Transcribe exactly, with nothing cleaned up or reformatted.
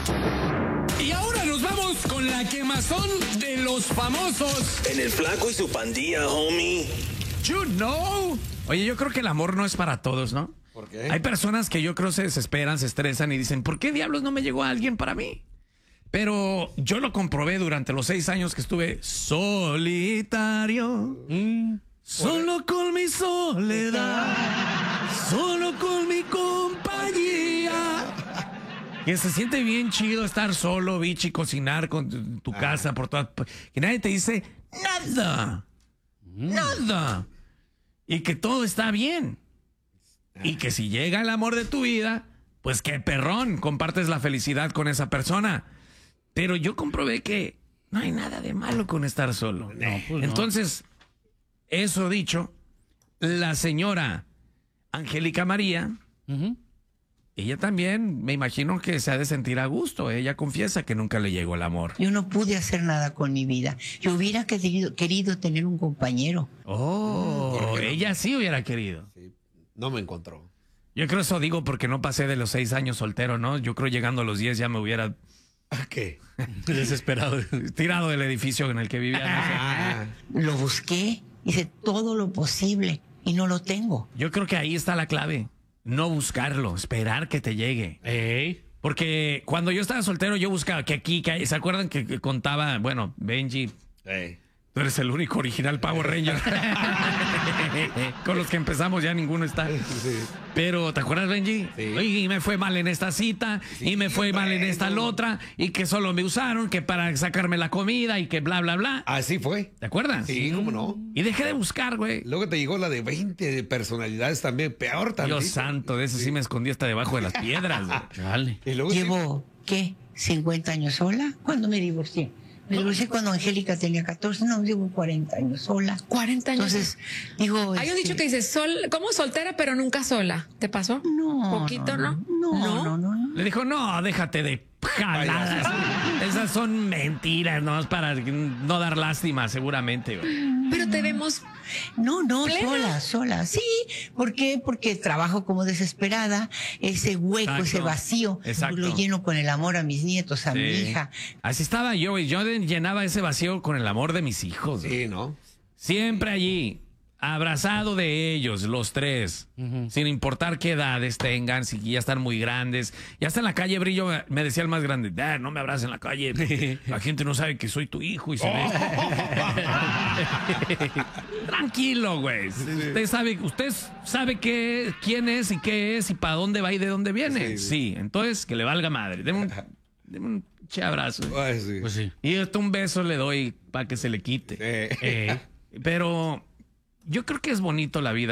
Y ahora nos vamos con la quemazón de los famosos. En el Flaco y su pandilla, homie. You know. Oye, yo creo que el amor no es para todos, ¿no? ¿Por qué? Hay personas que yo creo se desesperan, se estresan y dicen, ¿por qué diablos no me llegó alguien para mí? Pero yo lo comprobé durante los seis años que estuve solitario. Mm. Solo con mi soledad, solo con mi compañía. Que se siente bien chido estar solo, bichi, cocinar con tu, tu casa ah. por todas. Que nadie te dice nada, mm. nada. Y que todo está bien. Ah. Y que si llega el amor de tu vida, pues qué perrón, compartes la felicidad con esa persona. Pero yo comprobé que no hay nada de malo con estar solo. No, pues no. Entonces, eso dicho, la señora Angélica María, uh-huh. ella también, me imagino que se ha de sentir a gusto. Ella confiesa que nunca le llegó el amor. Yo no pude hacer nada con mi vida. Yo hubiera querido, querido tener un compañero. Oh, ella no? Sí hubiera querido. Sí, no me encontró. Yo creo eso digo porque no pasé de los seis años soltero, ¿no? Yo creo llegando a los diez ya me hubiera... ¿A qué? Desesperado. Tirado del edificio en el que vivía. Ah, lo busqué, hice todo lo posible y no lo tengo. Yo creo que ahí está la clave. No buscarlo, esperar que te llegue. ¿Eh? Porque cuando yo estaba soltero, yo buscaba que aquí, que ¿se acuerdan que, que contaba? Bueno, Benji, ¿Eh? Tú eres el único original Power Ranger. Con los que empezamos ya ninguno está. Sí. Pero, ¿te acuerdas, Benji? Sí. Y me fue mal en esta cita, sí, y me fue bueno. mal en esta la otra, y que solo me usaron, que para sacarme la comida, y que bla, bla, bla. Así fue. ¿Te acuerdas? Sí, cómo no. Y dejé de buscar, güey. Luego te llegó la de veinte de personalidades también, peor también. Dios santo, de eso sí. sí me escondí hasta debajo de las piedras, güey. Vale. Y luego Llevo, ¿qué? ¿cincuenta años sola? ¿Cuándo me divorcié? Me divorcié cuando Angélica tenía catorce, no, digo cuarenta años sola. cuarenta años. Entonces, digo... Hay un dicho que dice, sol, como soltera, pero nunca sola. ¿Te pasó? No. ¿Poquito, no? No, no, no. no, no. Le dijo, no, déjate de jaladas. Esas son mentiras, ¿no? Es para no dar lástima, seguramente. Pero te vemos... No, no, ¿plena? sola, sola. Sí, ¿por qué? Porque trabajo como desesperada, ese hueco, exacto, ese vacío, exacto, lo lleno con el amor a mis nietos, a sí. mi hija. Así estaba yo, y yo llenaba ese vacío con el amor de mis hijos. Sí, ¿no? Siempre allí, abrazado de ellos, los tres, uh-huh. sin importar qué edades tengan, si ya están muy grandes. Ya está en la calle, Brillo, me decía el más grande, Dad, no me abraces en la calle, la gente no sabe que soy tu hijo y se ve. Tranquilo, güey. Usted sabe, usted sabe qué, quién es y qué es y para dónde va y de dónde viene. Sí, sí. sí. Entonces, que le valga madre. Deme un, deme un che abrazo. Ay, sí. Pues sí. Y hasta un beso le doy para que se le quite. Eh. Eh, pero... Yo creo que es bonito la vida.